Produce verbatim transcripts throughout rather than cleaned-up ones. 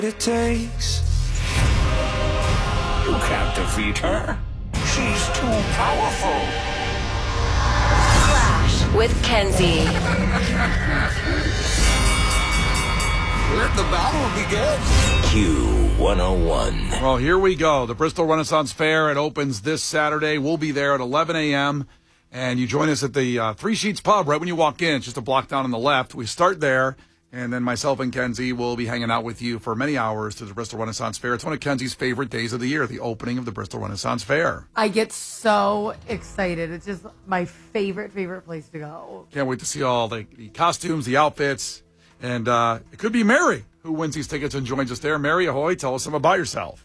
It takes. You can't defeat her. She's too powerful. Clash with Kenzie. Let the battle begin. Q one oh one. Well, here we go. The Bristol Renaissance Fair. It opens this Saturday. We'll be there at eleven a.m. And you join us at the uh, Three Sheets Pub right when you walk in. It's just a block down on the left. We start there, and then myself and Kenzie will be hanging out with you for many hours to the Bristol Renaissance Fair. It's one of Kenzie's favorite days of the year, the opening of the Bristol Renaissance Fair. I get so excited. It's just my favorite, favorite place to go. Can't wait to see all the, the costumes, the outfits, and uh, it could be Mary who wins these tickets and joins us there. Mary, ahoy, tell us something about yourself.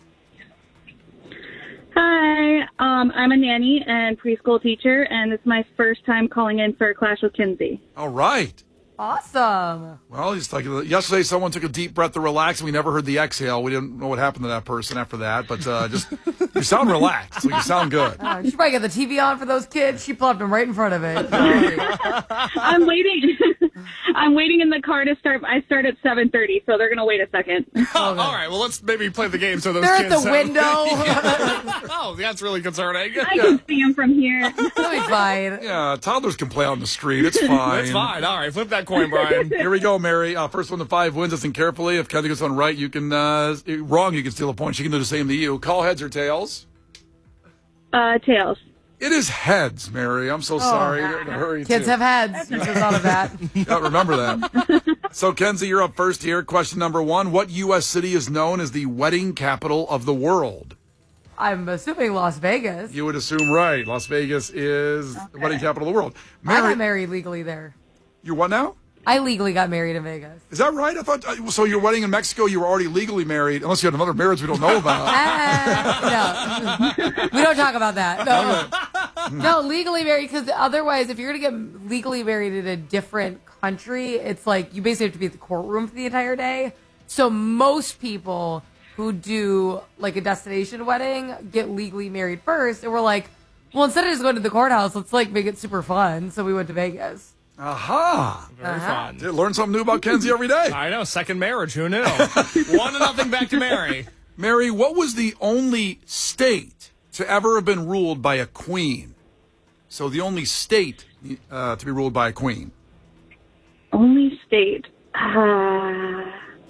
Hi, um, I'm a nanny and preschool teacher, and it's my first time calling in for Clash with Kenzie. All right. Awesome. Well, it's like yesterday someone took a deep breath to relax, and we never heard the exhale. We didn't know what happened to that person after that, but uh, just you sound relaxed, so you sound good. Uh, she probably got the T V on for those kids. She plopped them right in front of it. I'm waiting. I'm waiting in the car to start. I start at seven thirty, so they're going to wait a second. Oh, all right, well, let's maybe play the game so those They're kids at the have- window. Oh, that's really concerning. I can see them from here. That'll be fine. Yeah, toddlers can play on the street. It's fine. It's fine. All right, flip that coin, Brian. Here we go, Mary. Uh, first one to five wins. Listen carefully. If Kenzie gets one right, you can uh, wrong. You can steal a point. She can do the same to you. Call heads or tails. Uh, tails. It is heads, Mary. I'm so sorry. You're in a hurry, Kids too. have heads. You just thought of that. Yeah, remember that. So, Kenzie, you're up first here. Question number one. What U S city is known as the wedding capital of the world? I'm assuming Las Vegas. You would assume right. Las Vegas is the wedding capital of the world. I Mary, got married legally there. you're what now? I legally got married in Vegas. Is that right? I thought uh, so. Your wedding in Mexico, you were already legally married, unless you had another marriage we don't know about. Uh, no, we don't talk about that. No, no, legally married, because otherwise, if you're gonna get legally married in a different country, it's like you basically have to be at the courtroom for the entire day. So most people who do like a destination wedding get legally married first, and we're like, well, instead of just going to the courthouse, let's like make it super fun. So we went to Vegas. Aha! Very Uh-huh. fun. Did learn something new about Kenzie every day. I know, second marriage, who knew? One to nothing back to Mary. Mary, what was the only state to ever have been ruled by a queen? So the only state uh, to be ruled by a queen. Only state. Uh,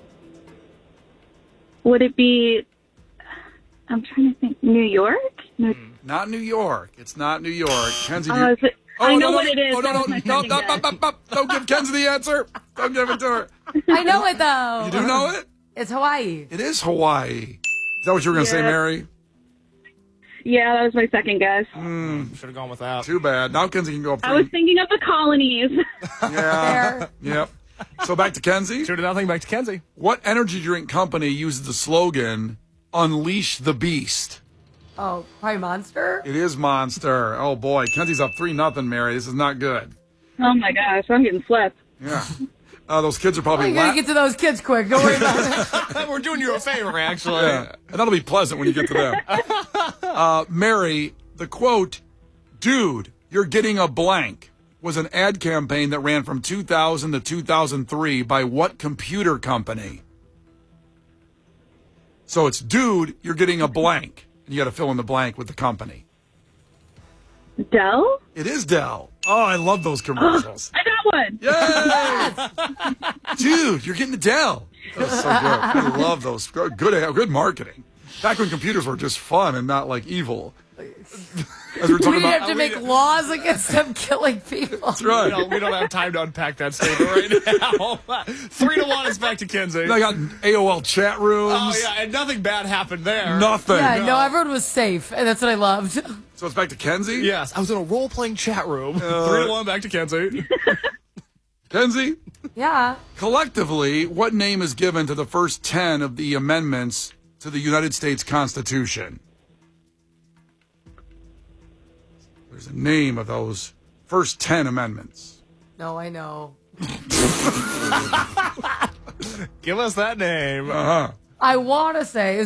would it be? I'm trying to think. New York. New, Not New York. It's not New York. Kenzie, Oh, you- is it- Oh, I know no, what no, it is. Oh, no, That no, was my no, second no, guess. no, no, no, don't give Kenzie the answer. Don't give it to her. I know it though. You do know it? It's Hawaii. It is Hawaii. Is that what you were going to say, Yeah. Mary? Yeah, that was my second guess. Should have gone with that. Too bad. Now Kenzie can go up I was three. thinking of the colonies. Yeah. Fair. Yep. So back to Kenzie. Two to nothing back to Kenzie. What energy drink company uses the slogan, Unleash the Beast? Oh, probably Monster. It is Monster. Oh, boy. Kenzie's up three nothing, Mary. This is not good. Oh my gosh, I'm getting swept. Yeah. Uh, those kids are Oh, probably you gotta la- get to those kids quick. Don't worry about it. We're doing you a favor, actually. Yeah. And that'll be pleasant when you get to them. Uh, Mary, the quote, "Dude, you're getting a blank," was an ad campaign that ran from two thousand to two thousand three by what computer company? So it's, "Dude, you're getting a blank." And you got to fill in the blank with the company. Dell? It is Dell. Oh, I love those commercials. I got one. Yay! Dude, you're getting the Dell. That was so good. I love those. Good, good, good marketing. Back when computers were just fun and not like evil. As we were talking We about. have to make laws against them killing people. That's We right. don't, we don't have time to unpack that statement right now. Three to one is back to Kenzie. I got A O L chat rooms. Oh, yeah, and nothing bad happened there. Nothing. Yeah, no, everyone was safe, and that's what I loved. So it's back to Kenzie. Yes, I was in a role-playing chat room. Three to one back to Kenzie. Kenzie, Yeah. collectively, what name is given to the first ten of the amendments to the United States Constitution? There's a name of those first ten amendments. No, I know. Give us that name. Uh huh. I want to say